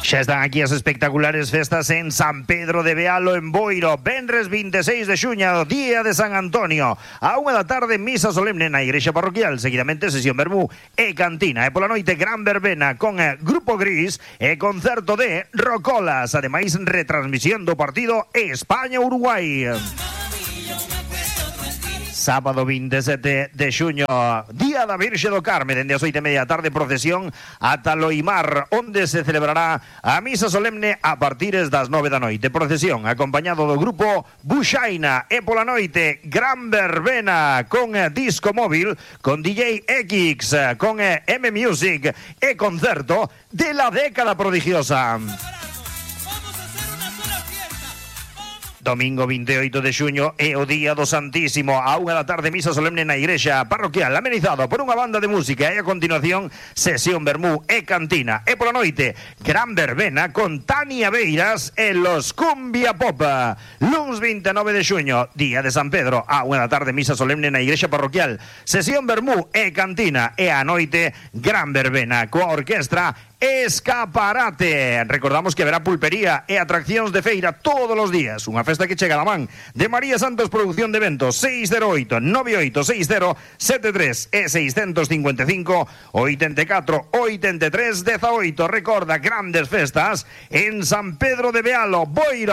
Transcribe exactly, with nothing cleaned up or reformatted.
Xa están aquí as espectaculares festas en San Pedro de Bealo, en Boiro. Venres vinte e seis de xuño, día de San Antonio. A unha da tarde, misa solemne na igrexa parroquial. Seguidamente, sesión vermú e cantina. E pola noite, gran verbena con eh, Grupo Gris e concerto de Rocolas. Ademais, retransmisión do partido España-Uruguai. Sábado vinte e sete de xuño, día da Virxe do Carme, dende as oito e media da tarde, procesión ata Loimar, onde se celebrará a misa solemne a partires das nove da noite. Procesión acompañado do grupo Buxaina, e pola noite gran verbena con disco móvil, con D J X, con M Music e concerto de la década prodigiosa. Domingo vinte e oito de xuño é o día do Santísimo. A unha da tarde, misa solemne na igrexa parroquial, amenizado por unha banda de música, e a continuación, sesión vermú e cantina. E pola noite, gran verbena con Tania Beiras e los Cumbia Pop. Luns vinte e nove de xuño, día de San Pedro, a unha da tarde, misa solemne na igrexa parroquial, sesión vermú e cantina. E a noite, gran verbena coa orquestra Escaparate. Recordamos que haberá pulpería e atraccións de feira todos os días. Unha festa que chega da man de María Santos Producción de Eventos. Seis cero oito, nove oito seis cero, sete tres e seiscentos cincuenta e cinco, oitenta e catro, oitenta e tres, dezaoito. Recorda, grandes festas en San Pedro de Bealo, Boiro.